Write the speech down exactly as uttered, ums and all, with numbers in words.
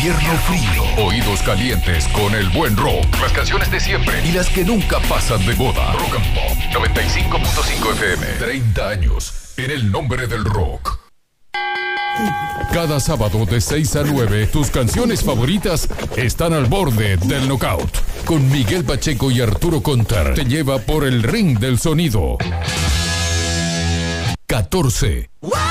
invierno frío, oídos calientes con el buen rock, las canciones de siempre y las que nunca pasan de moda. Rock and Pop noventa y cinco punto cinco F M. treinta años en el nombre del rock. Cada sábado de seis a nueve, tus canciones favoritas están al borde del knockout. Con Miguel Pacheco y Arturo Contar te lleva por el ring del sonido. catorce.